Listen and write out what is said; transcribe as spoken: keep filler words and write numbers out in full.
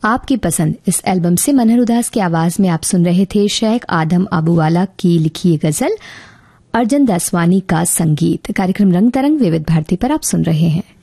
आपकी पसंद इस एल्बम से मनहर उदास की आवाज में आप सुन रहे थे शेख आदम अबूवाला की लिखी गजल, अर्जन दासवानी का संगीत। कार्यक्रम रंग तरंग विविध भारती पर आप सुन रहे हैं।